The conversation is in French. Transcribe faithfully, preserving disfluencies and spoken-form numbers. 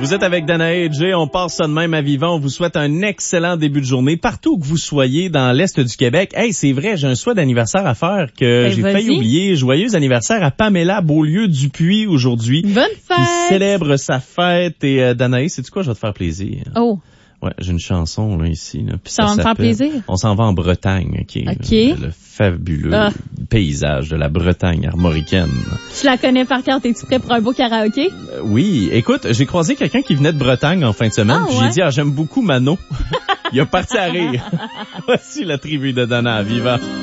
Vous êtes avec Danae et Jay, on passe ça de même à vivant. On vous souhaite un excellent début de journée partout que vous soyez dans l'Est du Québec. Hey, c'est vrai, j'ai un souhait d'anniversaire à faire que ben, j'ai vas-y. failli oublier. Joyeux anniversaire à Pamela Beaulieu-Dupuis aujourd'hui. Bonne fête! Qui célèbre sa fête. Et euh, Danae, sais-tu quoi, je vais te faire plaisir. Oh. Ouais, j'ai une chanson là ici. Là, ça, ça va me faire plaisir. On s'en va en Bretagne, ok. Ok. Le, le fabuleux ah. paysage de la Bretagne armoricaine. Tu la connais par cœur, t'es-tu prêt pour un beau karaoké? Euh, oui, écoute, j'ai croisé quelqu'un qui venait de Bretagne en fin de semaine, ah, puis ouais? j'ai dit ah j'aime beaucoup Mano. Il a parti à rire. Voici la tribu de Dana, viva.